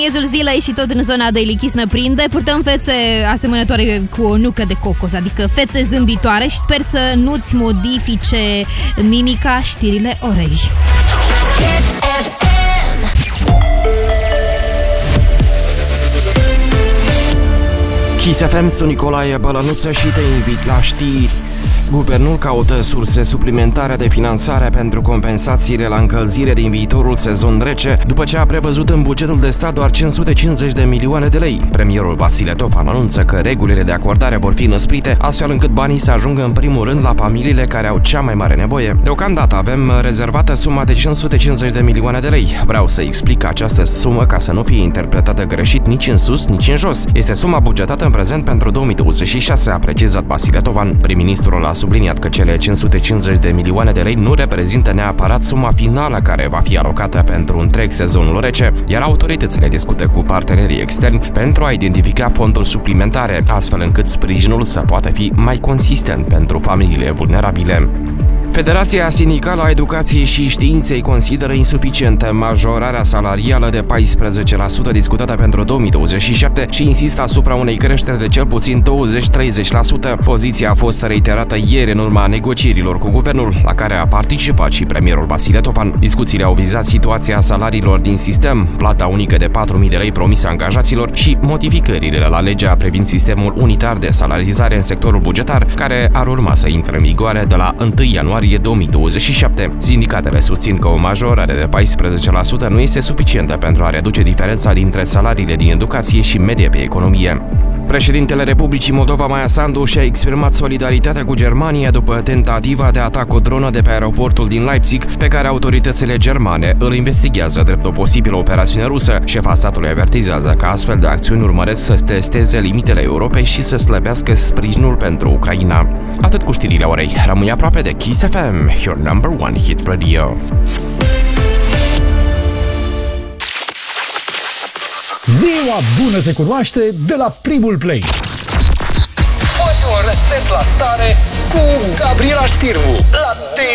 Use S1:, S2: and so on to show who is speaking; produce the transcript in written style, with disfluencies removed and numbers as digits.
S1: Miezul zilei și tot în zona de Lichis ne prinde. Purtăm fețe asemănătoare cu o nucă de cocos, adică fețe zâmbitoare, și sper să nu-ți modifice mimica știrile orei.
S2: Kiss FM, sunt Nicolae Bălănuță și te invit la știri. Guvernul caută surse suplimentare de finanțare pentru compensațiile la încălzire din viitorul sezon rece, după ce a prevăzut în bugetul de stat doar 550 de milioane de lei. Premierul Vasile Tofan anunță că regulile de acordare vor fi înăsprite, astfel încât banii să ajungă în primul rând la familiile care au cea mai mare nevoie. Deocamdată avem rezervată suma de 550 de milioane de lei. Vreau să explic această sumă ca să nu fie interpretată greșit nici în sus, nici în jos. Este suma bugetată în prezent pentru 2026, a precizat Vasile Tofan. Prim-ministrul a subliniat că cele 550 de milioane de lei nu reprezintă neapărat suma finală care va fi alocată pentru întreg sezonul rece, iar autoritățile discută cu partenerii externi pentru a identifica fonduri suplimentare, astfel încât sprijinul să poată fi mai consistent pentru familiile vulnerabile. Federația Sindicală a Educației și Științei consideră insuficientă majorarea salarială de 14% discutată pentru 2027 și insistă asupra unei creșteri de cel puțin 20-30%. Poziția a fost reiterată ieri în urma negocierilor cu guvernul, la care a participat și premierul Vasile Tofan. Discuțiile au vizat situația salariilor din sistem, plata unică de 4.000 de lei promisă angajaților și modificările la legea privind sistemul unitar de salarizare în sectorul bugetar, care ar urma să intre în vigoare de la 1 ianuarie 2027. Sindicatele susțin că o majorare de 14% nu este suficientă pentru a reduce diferența dintre salariile din educație și media pe economie. Președintele Republicii Moldova, Maia Sandu, și-a exprimat solidaritatea cu Germania după tentativa de atac cu dronă de pe aeroportul din Leipzig, pe care autoritățile germane îl investigează drept o posibilă operațiune rusă. Șefa statului avertizează că astfel de acțiuni urmăresc să testeze limitele Europei și să slăbească sprijinul pentru Ucraina. Atât cu știrile orei. Rămâi aproape de Kiss FM, your number one hit radio.
S3: Ziua bună se cunoaște de la primul play.
S4: Fă-ți un reset la stare cu Gabriela Știrbu la